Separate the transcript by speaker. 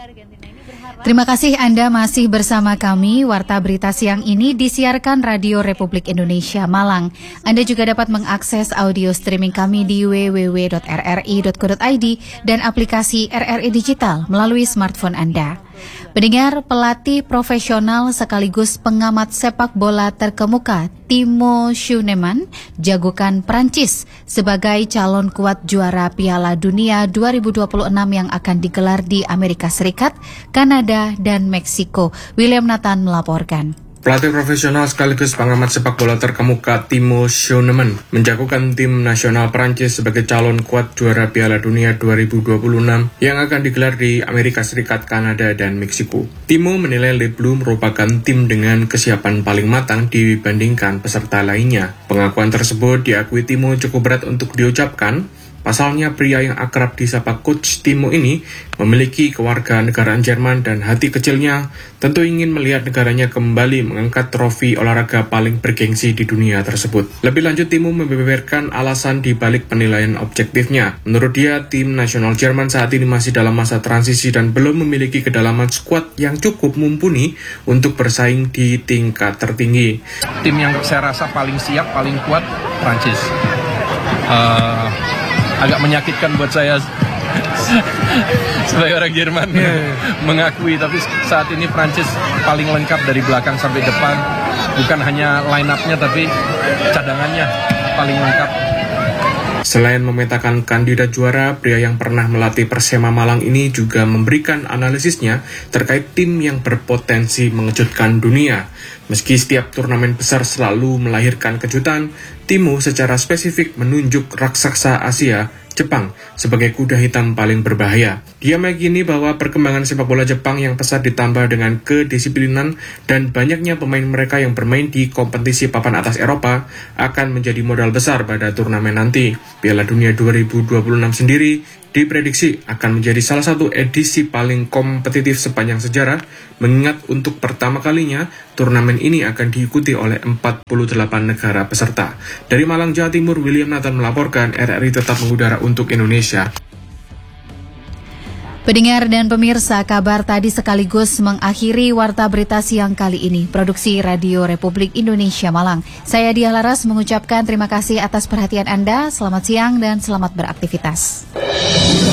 Speaker 1: Terima kasih Anda masih bersama kami. Warta Berita Siang ini disiarkan Radio Republik Indonesia Malang. Anda juga dapat mengakses audio streaming kami di www.rri.co.id dan aplikasi RRI Digital melalui smartphone Anda. Pendengar, pelatih profesional sekaligus pengamat sepak bola terkemuka Timo Schönemann jagokan Prancis sebagai calon kuat juara Piala Dunia 2026 yang akan digelar di Amerika Serikat, Kanada, dan Meksiko. William Nathan melaporkan.
Speaker 2: Pelatih profesional sekaligus pengamat sepak bola terkemuka Timo Schönemann menjagokan tim nasional Prancis sebagai calon kuat juara Piala Dunia 2026 yang akan digelar di Amerika Serikat, Kanada, dan Meksiko. Timo menilai Le Bleu merupakan tim dengan kesiapan paling matang dibandingkan peserta lainnya. Pengakuan tersebut diakui Timo cukup berat untuk diucapkan. Pasalnya, pria yang akrab disapa Coach Timo ini memiliki kewarganegaraan Jerman dan hati kecilnya tentu ingin melihat negaranya kembali mengangkat trofi olahraga paling bergengsi di dunia tersebut. Lebih lanjut, Timo membeberkan alasan di balik penilaian objektifnya. Menurut dia, tim nasional Jerman saat ini masih dalam masa transisi dan belum memiliki kedalaman skuad yang cukup mumpuni untuk bersaing di tingkat tertinggi.
Speaker 3: Tim yang saya rasa paling siap, paling kuat, Prancis. Agak menyakitkan buat saya sebagai orang Jerman mengakui, tapi saat ini Prancis paling lengkap dari belakang sampai depan. Bukan hanya line up-nya tapi cadangannya paling lengkap.
Speaker 2: Selain memetakan kandidat juara, pria yang pernah melatih Persema Malang ini juga memberikan analisisnya terkait tim yang berpotensi mengejutkan dunia. Meski setiap turnamen besar selalu melahirkan kejutan, Timo secara spesifik menunjuk raksasa Asia, Jepang, sebagai kuda hitam paling berbahaya. Dia meyakini bahwa perkembangan sepak bola Jepang yang pesat ditambah dengan kedisiplinan dan banyaknya pemain mereka yang bermain di kompetisi papan atas Eropa akan menjadi modal besar pada turnamen nanti. Piala Dunia 2026 sendiri diprediksi akan menjadi salah satu edisi paling kompetitif sepanjang sejarah, mengingat untuk pertama kalinya turnamen ini akan diikuti oleh 48 negara peserta. Dari Malang, Jawa Timur, William Nathan melaporkan. RRI tetap mengudara untuk Indonesia.
Speaker 1: Pendengar dan pemirsa, kabar tadi sekaligus mengakhiri Warta Berita Siang kali ini. Produksi Radio Republik Indonesia Malang. Saya Dia Laras mengucapkan terima kasih atas perhatian Anda. Selamat siang dan selamat beraktivitas.